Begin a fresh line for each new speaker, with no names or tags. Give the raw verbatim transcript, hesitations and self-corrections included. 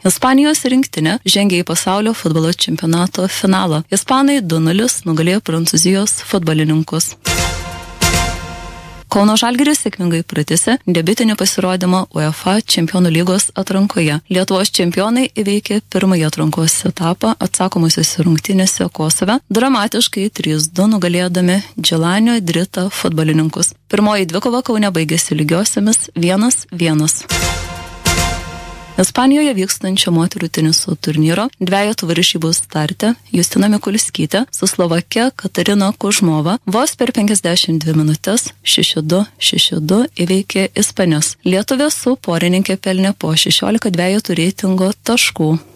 Ispanijos rinktinė žengė į pasaulio futbolo čempionato finalą. Ispanai du nulis nugalėjo Prancūzijos futbolininkus. Kauno Žalgiris sėkmingai pratęsė debiutinį pasirodymą UEFA Čempionų lygos atrankoje. Lietuvos čempionai įveikė pirmąjį atrankos etapą atsakomosiose rungtynėse Kosove, dramatiškai trys du nugalėdami Džilanio Drita futbolininkus. Pirmoji dvikova Kaune baigėsi lygiosiamis vienas vienas. Ispanijoje vykstančio moterų teniso turnyro dvejetų varžybų starte Justina Mikulskytė su Slovake Katarina Kužmova vos per penkiasdešimt dvi minutės šeši du šeši du įveikė ispanės. Lietuvė su porininkė pelnė po šešiolika dvejetų reitingo taškų.